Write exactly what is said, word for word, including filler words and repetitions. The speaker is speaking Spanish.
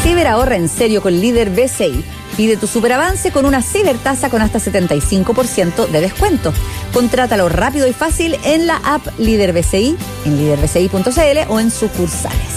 Ciberahorra en serio con Líder B C I. Pide tu superavance con una cibertasa con hasta setenta y cinco por ciento de descuento. Contrátalo rápido y fácil en la app Líder B C I, en líder b c i punto c l o en sucursales.